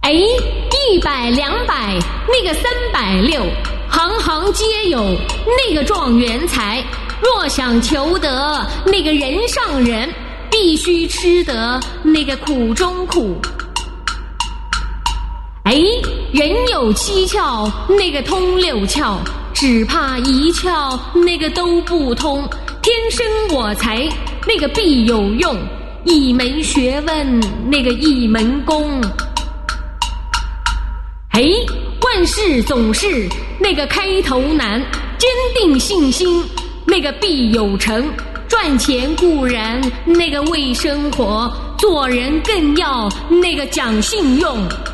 哎，100、200，那个360，行行皆有那个状元才。若想求得那个人上人，必须吃得那个苦中苦。哎，人有7窍，那个通6窍，只怕1窍那个都不通。天生我材，那个必有用；一门学问，那个一门功。哎，万事总是那个开头难，坚定信心，那个必有成。赚钱固然那个为生活，做人更要那个讲信用。